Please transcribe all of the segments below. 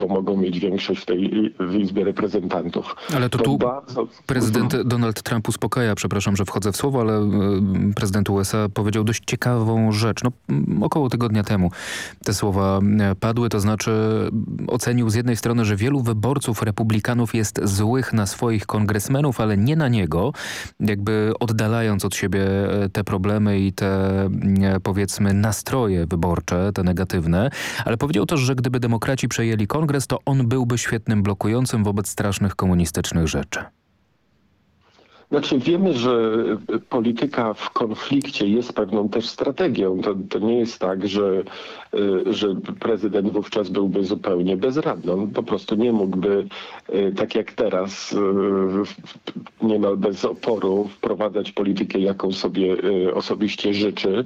mogą mieć większość w Izbie Reprezentantów. Ale to tu prezydent Donald Trump uspokaja, przepraszam, że wchodzę w słowo, ale prezydent USA powiedział dość ciekawą rzecz. Około tygodnia temu te słowa padły, to znaczy ocenił z jednej strony, że wielu wyborców republikanów jest złych na swoich kongresmenów, ale nie na niego, jakby oddalając od siebie te problemy i te, powiedzmy, nastroje wyborcze, te negatywne, ale powiedział też, że gdyby demokraci przejęli kongres, to on byłby świetnym blokującym wobec strasznych komunistycznych rzeczy. Znaczy wiemy, że polityka w konflikcie jest pewną też strategią. To nie jest tak, że prezydent wówczas byłby zupełnie bezradny. On po prostu nie mógłby, tak jak teraz, niemal bez oporu wprowadzać politykę, jaką sobie osobiście życzy,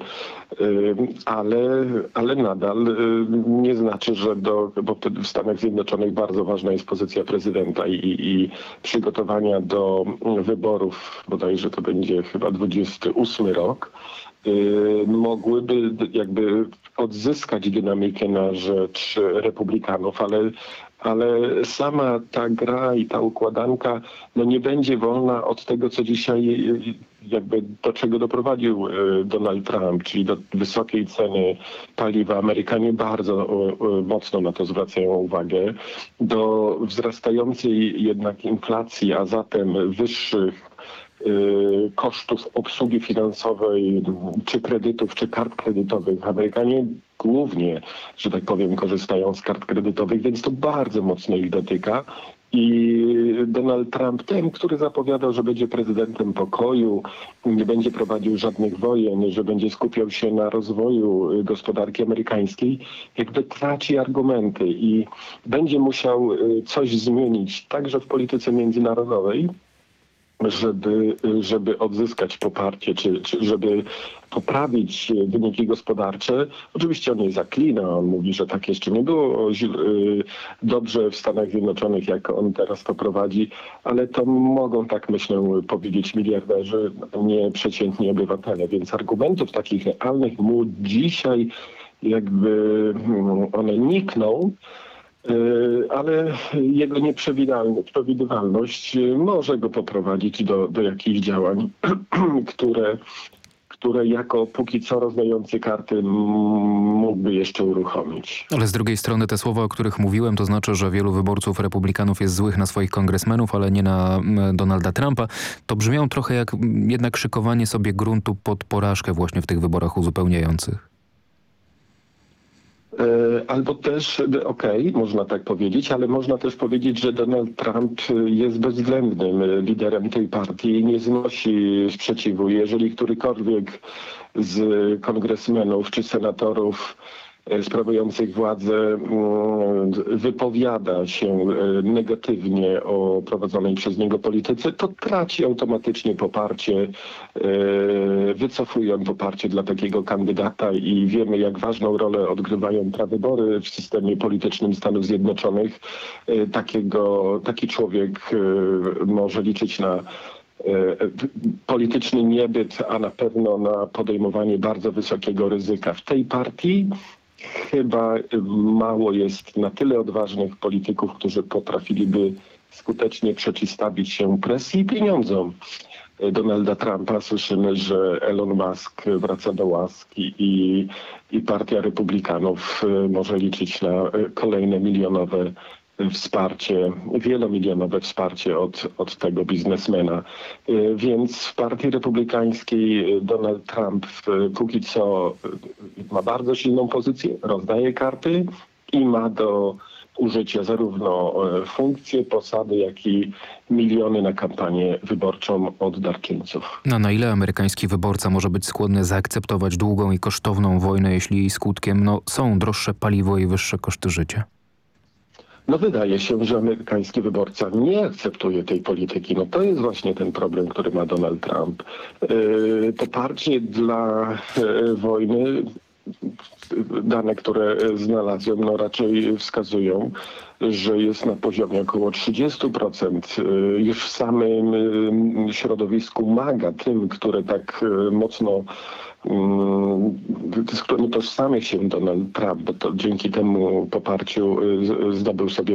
ale nadal nie znaczy, że bo wtedy w Stanach Zjednoczonych bardzo ważna jest pozycja prezydenta i przygotowania do wyborów, bodajże to będzie chyba 28 rok, mogłyby jakby odzyskać dynamikę na rzecz republikanów, ale sama ta gra i ta układanka nie będzie wolna od tego, co dzisiaj do czego doprowadził Donald Trump, czyli do wysokiej ceny paliwa. Amerykanie bardzo mocno na to zwracają uwagę. Do wzrastającej jednak inflacji, a zatem wyższych kosztów obsługi finansowej, czy kredytów, czy kart kredytowych. Amerykanie głównie, że tak powiem, korzystają z kart kredytowych, więc to bardzo mocno ich dotyka. I Donald Trump, ten, który zapowiadał, że będzie prezydentem pokoju, nie będzie prowadził żadnych wojen, że będzie skupiał się na rozwoju gospodarki amerykańskiej, jakby traci argumenty i będzie musiał coś zmienić także w polityce międzynarodowej, żeby odzyskać poparcie, czy żeby poprawić wyniki gospodarcze. Oczywiście on je zaklina, on mówi, że tak jeszcze nie było dobrze w Stanach Zjednoczonych, jak on teraz to prowadzi, ale to mogą, tak myślę, powiedzieć miliarderzy, nie przeciętni obywatele, więc argumentów takich realnych mu dzisiaj jakby one nikną, ale jego nieprzewidywalność może go poprowadzić do jakichś działań, które jako póki co rozdający karty mógłby jeszcze uruchomić. Ale z drugiej strony te słowa, o których mówiłem, to znaczy, że wielu wyborców republikanów jest złych na swoich kongresmenów, ale nie na Donalda Trumpa, to brzmią trochę jak jednak szykowanie sobie gruntu pod porażkę właśnie w tych wyborach uzupełniających. Albo też, można tak powiedzieć, ale można też powiedzieć, że Donald Trump jest bezwzględnym liderem tej partii i nie znosi sprzeciwu. Jeżeli którykolwiek z kongresmenów czy senatorów sprawujących władzę wypowiada się negatywnie o prowadzonej przez niego polityce, to traci automatycznie poparcie, wycofuje on poparcie dla takiego kandydata i wiemy, jak ważną rolę odgrywają prawybory w systemie politycznym Stanów Zjednoczonych. Taki człowiek może liczyć na polityczny niebyt, a na pewno na podejmowanie bardzo wysokiego ryzyka. W tej partii chyba mało jest na tyle odważnych polityków, którzy potrafiliby skutecznie przeciwstawić się presji i pieniądzom Donalda Trumpa. Słyszymy, że Elon Musk wraca do łaski i partia Republikanów może liczyć na kolejne milionowe wsparcie, wielomilionowe wsparcie od tego biznesmena. Więc w partii republikańskiej Donald Trump póki co ma bardzo silną pozycję, rozdaje karty i ma do użycia zarówno funkcje, posady, jak i miliony na kampanię wyborczą od darczyńców. Na ile amerykański wyborca może być skłonny zaakceptować długą i kosztowną wojnę, jeśli jej skutkiem są droższe paliwo i wyższe koszty życia? Wydaje się, że amerykański wyborca nie akceptuje tej polityki. To jest właśnie ten problem, który ma Donald Trump. Poparcie dla wojny, dane, które znalazłem, raczej wskazują, że jest na poziomie około 30%. Już w samym środowisku MAGA, tym, które tak mocno z którymi tożsamia się Donald Trump, bo to dzięki temu poparciu zdobył sobie